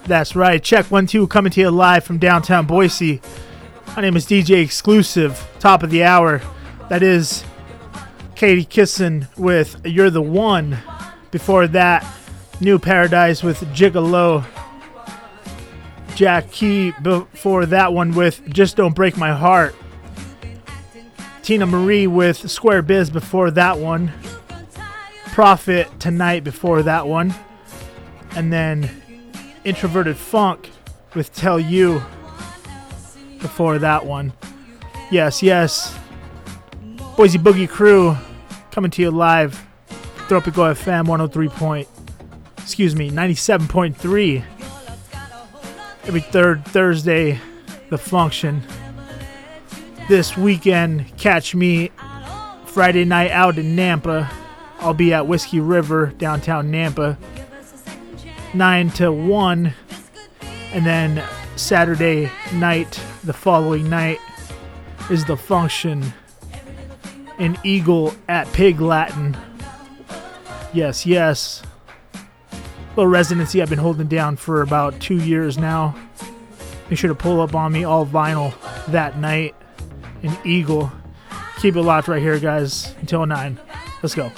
That's right. Check 1 2 coming to you live from downtown Boise. My name is DJ Exclusive. Top of the hour. That is Katie Kissin with You're the One. Before that, New Paradise with Gigolo. Jack Key before that one with Just Don't Break My Heart. Tina Marie with Square Biz before that one. Prophet Tonight before that one. And then Introverted Funk with Tell You before that one. Yes, yes. Boise Boogie Crew coming to you live. Tropico FM 97.3. Every third Thursday, The Function. This weekend, catch me Friday night out in Nampa. I'll be at Whiskey River, downtown Nampa, 9 to 1. And then Saturday night, the following night, is The Function in Eagle at Pig Latin. Yes, yes. Little residency I've been holding down for about 2 years now. Make sure to pull up on me, all vinyl, that night in Eagle. Keep it locked right here, guys, until 9. Let's go.